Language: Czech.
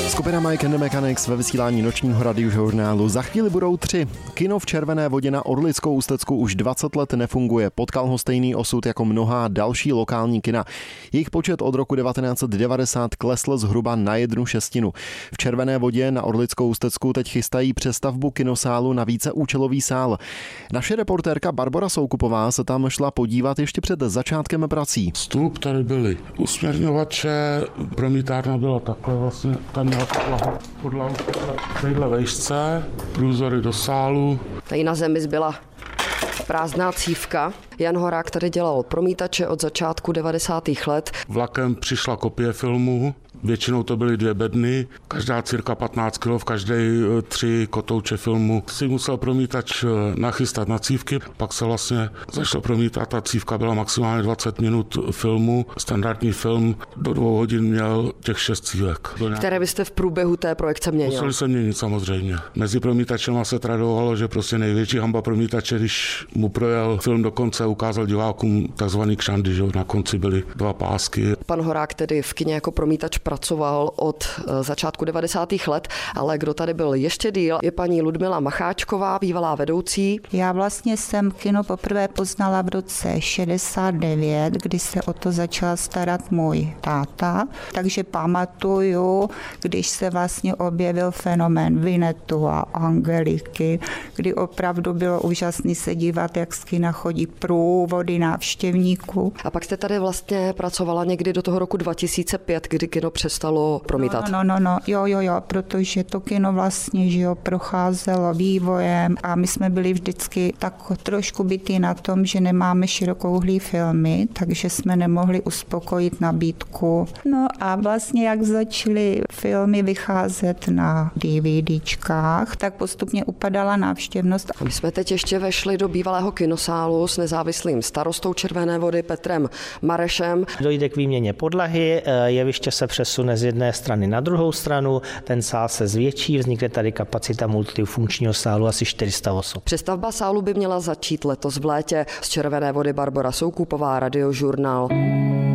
Skupina Mike and the Mechanics ve vysílání nočního radiožurnálu. Za chvíli budou 3. Kino v Červené Vodě na Orlickou Ústecku už 20 let nefunguje. Potkal ho stejný osud jako mnohá další lokální kina. Jejich počet od roku 1990 klesl zhruba na 1/6. V Červené Vodě na Orlickou Ústecku teď chystají přestavbu kinosálu na víceúčelový sál. Naše reportérka Barbora Soukupová se tam šla podívat ještě před začátkem prací. Vstup tady byly usměrňovače, promítárna byla takhle vlastně, tam měla podlahu téhle vejšce, průzory do sálu. Tady na zemi zbyla prázdná cívka. Jan Horák tady dělal promítače od začátku 90. let. Vlakem přišla kopie filmu, většinou to byly 2 bedny, každá cirka 15 kg, v každé 3 kotouče filmu. Si musel promítač nachystat na cívky, pak se vlastně začalo promítat, ta cívka byla maximálně 20 minut filmu. Standardní film do 2 hodin měl těch 6 cívek. Které byste v průběhu té projekce měnil? Museli se měnit samozřejmě. Mezi promítačema se tradovalo, že prostě největší hamba promítače, když mu projel film do konce, ukázal divákům takzvaný kšandy, že na konci byly 2 pásky. Pan Horák tedy v kině jako promítač pracoval od začátku 90. let, ale kdo tady byl ještě díl, je paní Ludmila Macháčková, bývalá vedoucí. Já vlastně jsem kino poprvé poznala v roce 69, kdy se o to začal starat můj táta, takže pamatuju, když se vlastně objevil fenomén Vinetu a Angeliky, kdy opravdu bylo úžasné se dívat, jak z kina chodí průvody návštěvníků. A pak jste tady vlastně pracovala někdy do toho roku 2005, kdy kino přestalo promítat. Jo, protože to kino vlastně, že jo, procházelo vývojem a my jsme byli vždycky tak trošku bití na tom, že nemáme širokouhlý filmy, takže jsme nemohli uspokojit nabídku. No a vlastně jak začaly filmy vycházet na DVDčkách, tak postupně upadala návštěvnost. My jsme teď ještě vešli do bývalého kinosálu s nezávislým starostou Červené Vody Petrem Marešem. Dojde k výměně podlahy, jeviště se přesune z jedné strany na druhou stranu, ten sál se zvětší, vznikne tady kapacita multifunkčního sálu asi 400 osob. Přestavba sálu by měla začít letos v létě. Z Červené Vody Barbora Soukupová, Radiožurnál.